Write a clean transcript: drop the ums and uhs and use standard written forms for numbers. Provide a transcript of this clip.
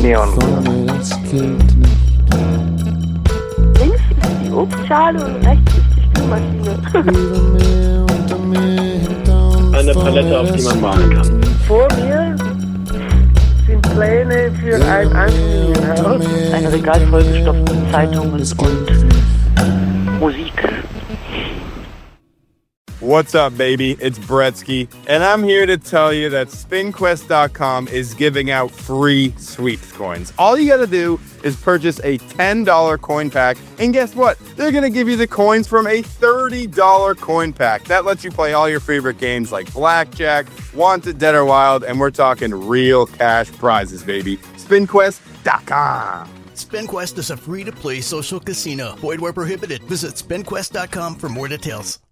Neon. Das gilt nicht. Links ist die Obstschale und rechts ist die Spülmaschine. Über mir, unter mir, hinter und Eine Palette, auf die man malen kann. Vor mir sind Pläne für ein Einfamilienhaus. Ein Regal vollgestopft mit Zeitungen und Musik. What's up, baby? It's Bretsky, and I'm here to tell you that SpinQuest.com is giving out free sweeps coins. All you gotta do is purchase a $10 coin pack, and guess what? They're gonna give you the coins from a $30 coin pack. That lets you play all your favorite games like Blackjack, Wanted, Dead or Wild, and we're talking real cash prizes, baby. SpinQuest.com. SpinQuest is a free-to-play social casino. Void where prohibited. Visit SpinQuest.com for more details.